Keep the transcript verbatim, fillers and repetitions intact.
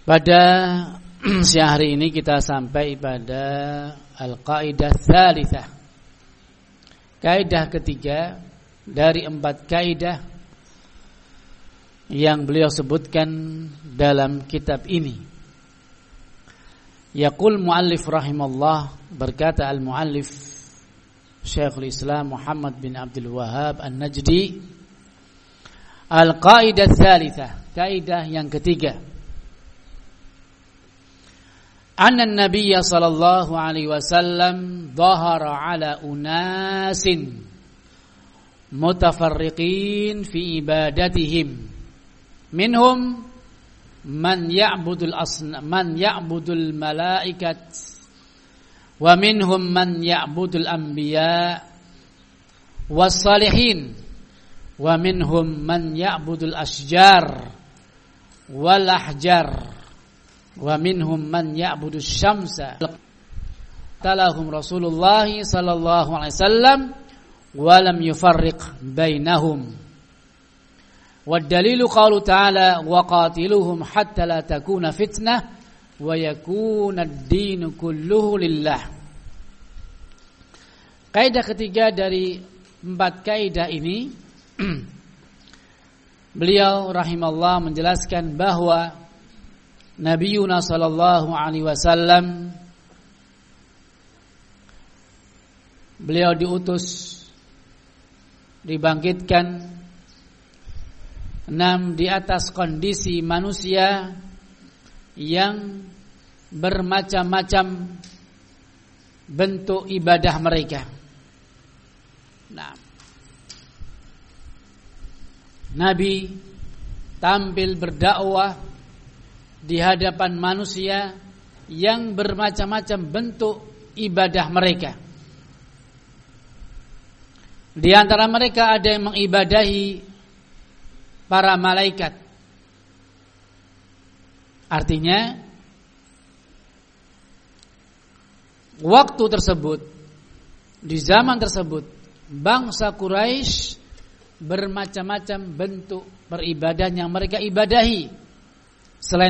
Pada siang hari ini kita sampai pada al-qaidah tsalitsah. Kaidah ketiga dari empat kaidah yang beliau sebutkan dalam kitab ini. Yaqul muallif rahimallah, berkata al-muallif Syekhul Islam Muhammad bin Abdul Wahhab An-Najdi, al-qaidah tsalitsah, kaidah yang ketiga. Anna an-nabiy sallallahu alaihi wasallam dhahara ala unasin mutafarriqin fi ibadatihim minhum man ya'budul asna man ya'budul malaikat wa minhum man ya'budul anbiya was salihin wa minhum man ya'budul asjar wal ahjar wa minhum man ya'budu syamsa. Talahum Rasulullah sallallahu alaihi wasallam wa lam yufarriq bainahum. Wad dalilu qaulu ta'ala wa qatiluhum hatta la takuna fitnah wa yakuna ad-din kulluhu lillah. Kaidah ketiga dari empat kaidah ini beliau rahimallahu menjelaskan bahwa Nabiuna sallallahu alaihi wasallam beliau diutus, dibangkitkan enam di atas kondisi manusia yang bermacam-macam bentuk ibadah mereka. Nah, Nabi tampil berdakwah di hadapan manusia yang bermacam-macam bentuk ibadah mereka. Di antara mereka ada yang mengibadahi para malaikat. Artinya waktu tersebut, di zaman tersebut, bangsa Quraisy bermacam-macam bentuk peribadahan yang mereka ibadahi. Selain